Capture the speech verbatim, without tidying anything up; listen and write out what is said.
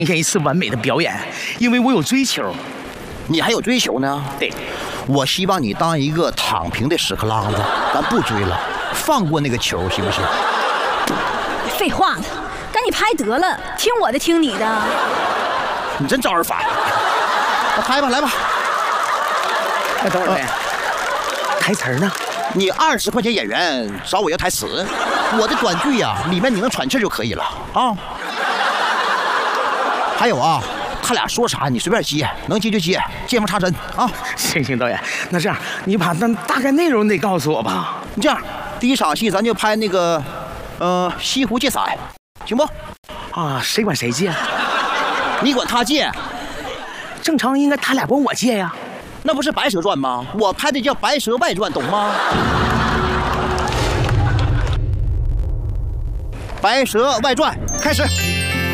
呈现一次完美的表演，因为我有追求。 你还有追求呢？ 对， 我希望你当一个躺平的屎壳郎子，咱不追了，放过那个球，行不行？ 废话呢，赶紧拍得了，听我的，听你的。 你真招人烦。那拍吧，来吧。 那等会儿，台词呢？ 你二十块钱演员找我要台词，我的短剧呀、啊，里面你能喘气就可以了啊。还有啊，他俩说啥你随便接，能接就接，见缝插针啊。 行行，导演，那这样你把那大概内容得告诉我吧。 你这样，第一场戏咱就拍那个，呃，西湖借伞，行不？ 啊，谁管谁借？ 你管他借？ 正常应该他俩管我借呀。 那不是《白蛇传》吗？我拍的叫《白蛇外传》，懂吗？《白蛇外传》开始。